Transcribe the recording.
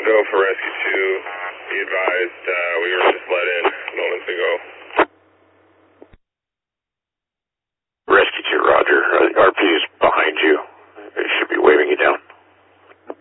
Go for rescue 2. Be advised, we were just